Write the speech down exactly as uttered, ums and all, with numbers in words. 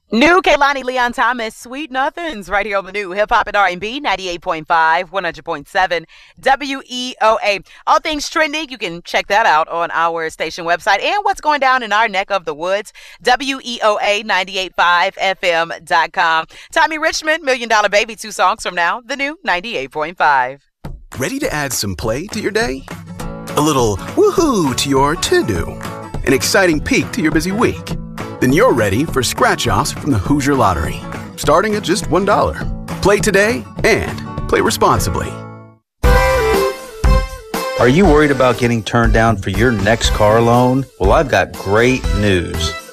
New Kaylani Leon Thomas, Sweet Nothings, right here on the new Hip Hop and R and B, ninety-eight point five, one hundred point seven, W E O A. All things trending, you can check that out on our station website and what's going down in our neck of the woods, W E O A ninety-eight point five F M dot com. Tommy Richmond, Million Dollar Baby, two songs from now, the new ninety-eight point five. Ready to add some play to your day? A little woohoo to your to-do? An exciting peek to your busy week? Then you're ready for scratch-offs from the Hoosier Lottery, starting at just one dollar. Play today and play responsibly. Are you worried about getting turned down for your next car loan? Well, I've got great news.